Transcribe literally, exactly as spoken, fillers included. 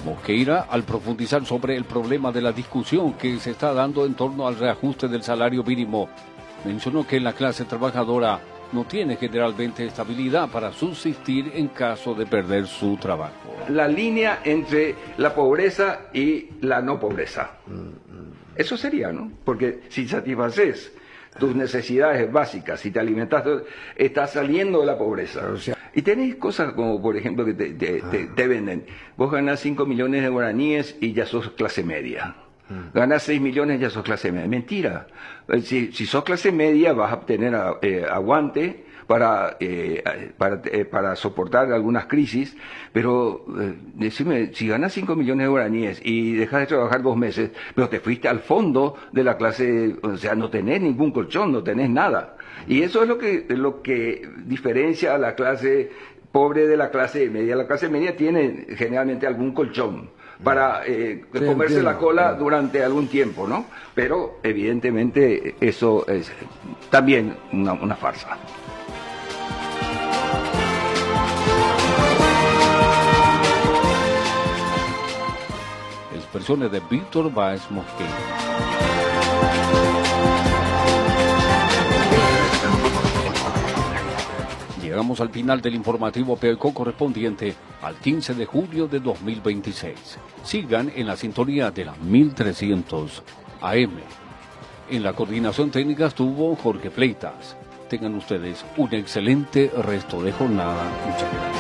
Mosqueira, al profundizar sobre el problema de la discusión que se está dando en torno al reajuste del salario mínimo, mencionó que la clase trabajadora no tiene generalmente estabilidad para subsistir en caso de perder su trabajo. La línea entre la pobreza y la no pobreza. Eso sería, ¿no? Porque si satisfaces tus necesidades básicas, si te alimentas, estás saliendo de la pobreza. O sea, y tenés cosas como, por ejemplo, que te, te, te, te venden. Vos ganás cinco millones de guaraníes y ya sos clase media. Ganás seis millones, ya sos clase media. Mentira. Si, si sos clase media, vas a tener eh, aguante para, eh, para, eh, para soportar algunas crisis, pero eh, decime, si ganás cinco millones de guaraníes y dejas de trabajar dos meses, pero te fuiste al fondo de la clase, o sea, no tenés ningún colchón, no tenés nada. Y eso es lo que, lo que diferencia a la clase pobre de la clase media. La clase media tiene generalmente algún colchón para eh, sí, comerse entiendo. la cola durante algún tiempo, ¿no? Pero evidentemente eso es también una, una farsa. Expresiones de Víctor Báez Mosqueira. Llegamos al final del informativo P E C O correspondiente al quince de julio de dos mil veintiséis. Sigan en la sintonía de la mil trescientos A M. En la coordinación técnica estuvo Jorge Fleitas. Tengan ustedes un excelente resto de jornada. Muchas gracias.